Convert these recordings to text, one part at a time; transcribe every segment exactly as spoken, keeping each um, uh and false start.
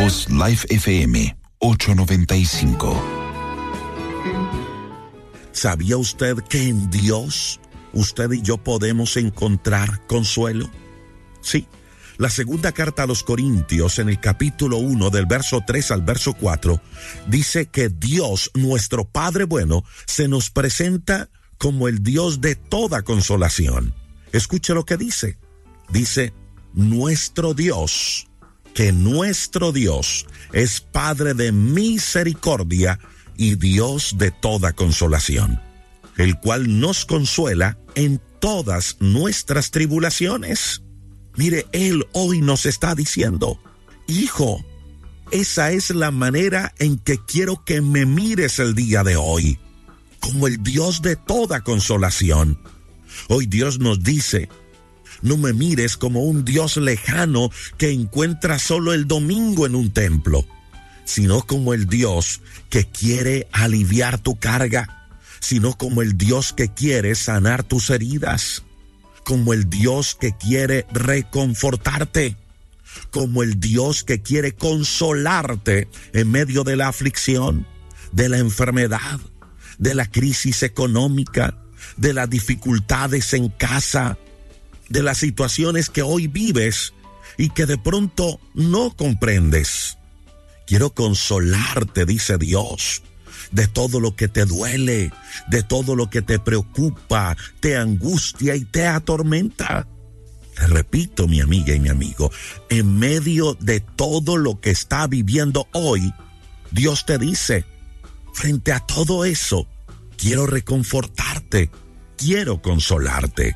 Voz Life F M ochocientos noventa y cinco. ¿Sabía usted que en Dios usted y yo podemos encontrar consuelo? Sí. La segunda carta a los Corintios, en el capítulo uno, del verso tres al verso cuatro, dice que Dios, nuestro Padre bueno, se nos presenta como el Dios de toda consolación. Escuche lo que dice. Dice, nuestro Dios, que nuestro Dios es Padre de misericordia y Dios de toda consolación, el cual nos consuela en todas nuestras tribulaciones. Mire, Él hoy nos está diciendo, hijo, esa es la manera en que quiero que me mires el día de hoy, como el Dios de toda consolación. Hoy Dios nos dice, no me mires como un Dios lejano que encuentra solo el domingo en un templo, sino como el Dios que quiere aliviar tu carga, sino como el Dios que quiere sanar tus heridas, como el Dios que quiere reconfortarte, como el Dios que quiere consolarte en medio de la aflicción, de la enfermedad, de la crisis económica, de las dificultades en casa, de las situaciones que hoy vives y que de pronto no comprendes. Quiero consolarte, dice Dios, de todo lo que te duele, de todo lo que te preocupa, te angustia y te atormenta. Te repito, mi amiga y mi amigo, en medio de todo lo que está viviendo hoy, Dios te dice, frente a todo eso, quiero reconfortarte, quiero consolarte.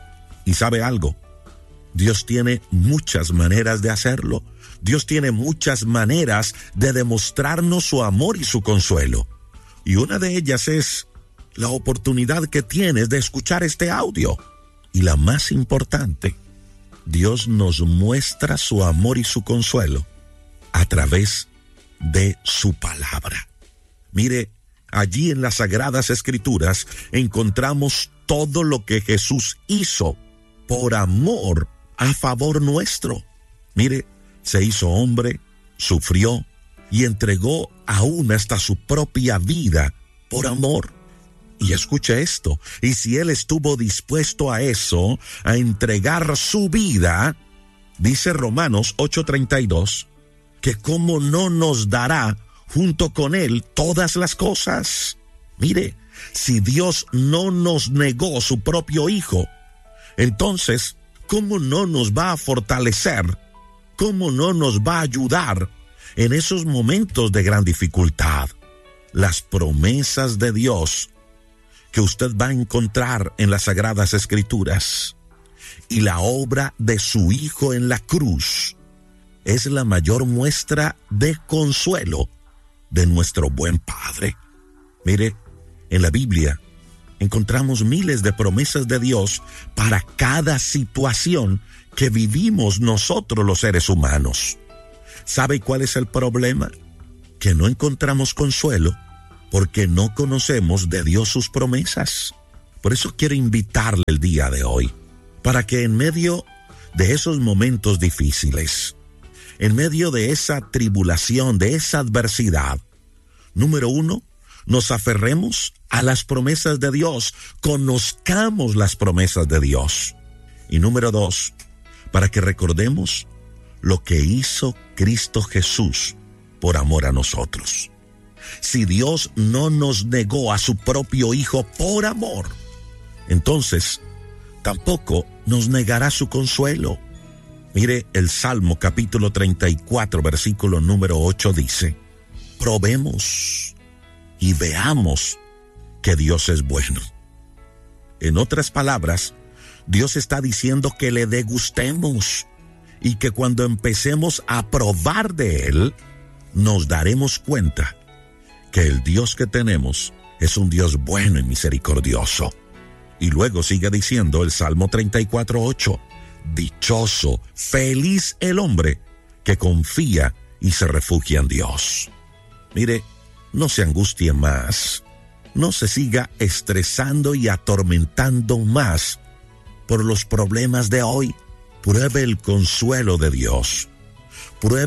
¿Y sabe algo? Dios tiene muchas maneras de hacerlo. Dios tiene muchas maneras de demostrarnos su amor y su consuelo. Y una de ellas es la oportunidad que tienes de escuchar este audio. Y la más importante, Dios nos muestra su amor y su consuelo a través de su palabra. Mire, allí en las Sagradas Escrituras encontramos todo lo que Jesús hizo por amor a favor nuestro. Mire, se hizo hombre, sufrió y entregó aún hasta su propia vida por amor. Y escuche esto, y si Él estuvo dispuesto a eso, a entregar su vida, dice Romanos ocho treinta y dos, que cómo no nos dará junto con Él todas las cosas. Mire, si Dios no nos negó su propio Hijo, entonces, ¿cómo no nos va a fortalecer? ¿Cómo no nos va a ayudar en esos momentos de gran dificultad? Las promesas de Dios que usted va a encontrar en las Sagradas Escrituras y la obra de su Hijo en la cruz es la mayor muestra de consuelo de nuestro buen Padre. Mire, en la Biblia encontramos miles de promesas de Dios para cada situación que vivimos nosotros los seres humanos. ¿Sabe cuál es el problema? Que no encontramos consuelo porque no conocemos de Dios sus promesas. Por eso quiero invitarle el día de hoy, para que en medio de esos momentos difíciles, en medio de esa tribulación, de esa adversidad, número uno, nos aferremos a las promesas de Dios, conozcamos las promesas de Dios. Y número dos, para que recordemos lo que hizo Cristo Jesús por amor a nosotros. Si Dios no nos negó a su propio Hijo por amor, entonces tampoco nos negará su consuelo. Mire, el Salmo capítulo treinta y cuatro, versículo número ocho dice, probemos y veamos que Dios es bueno. En otras palabras, Dios está diciendo que le degustemos y que cuando empecemos a probar de Él, nos daremos cuenta que el Dios que tenemos es un Dios bueno y misericordioso. Y luego sigue diciendo el Salmo treinta y cuatro, ocho, dichoso, feliz el hombre que confía y se refugia en Dios. Mire, no se angustie más, no se siga estresando y atormentando más por los problemas de hoy. Pruebe el consuelo de Dios. Pruebe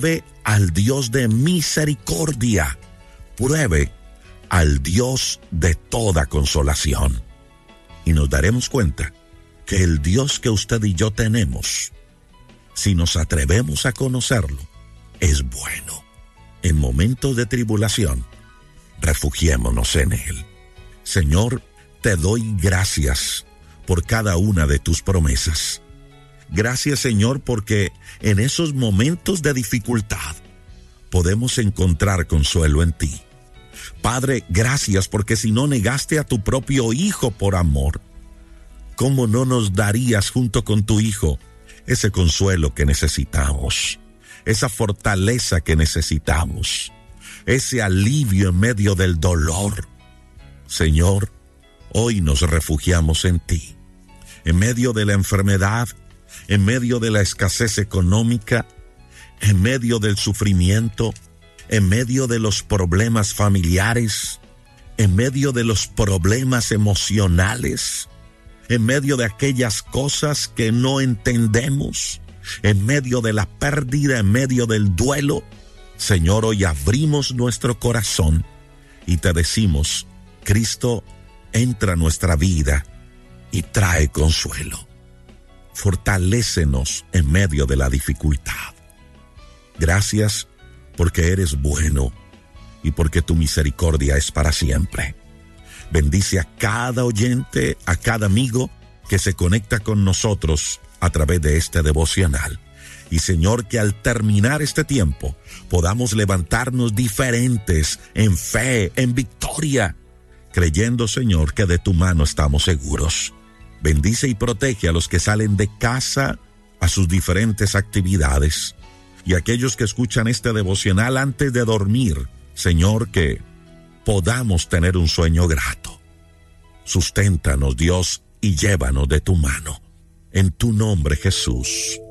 al Dios de misericordia. Pruebe al Dios de toda consolación. Y nos daremos cuenta que el Dios que usted y yo tenemos, si nos atrevemos a conocerlo, es bueno. En momentos de tribulación, refugiémonos en Él. Señor, te doy gracias por cada una de tus promesas. Gracias, Señor, porque en esos momentos de dificultad podemos encontrar consuelo en ti. Padre, gracias porque si no negaste a tu propio Hijo por amor, ¿cómo no nos darías junto con tu Hijo ese consuelo que necesitamos, esa fortaleza que necesitamos, ese alivio en medio del dolor? Señor, hoy nos refugiamos en ti. En medio de la enfermedad, en medio de la escasez económica, en medio del sufrimiento, en medio de los problemas familiares, en medio de los problemas emocionales, en medio de aquellas cosas que no entendemos, en medio de la pérdida, en medio del duelo, Señor, hoy abrimos nuestro corazón y te decimos, Cristo, entra a nuestra vida y trae consuelo. Fortalécenos en medio de la dificultad. Gracias porque eres bueno y porque tu misericordia es para siempre. Bendice a cada oyente, a cada amigo que se conecta con nosotros a través de este devocional. Y Señor, que al terminar este tiempo podamos levantarnos diferentes en fe, en victoria, creyendo, Señor, que de tu mano estamos seguros. Bendice y protege a los que salen de casa a sus diferentes actividades y aquellos que escuchan este devocional antes de dormir. Señor, que podamos tener un sueño grato. Susténtanos, Dios, y llévanos de tu mano. En tu nombre, Jesús.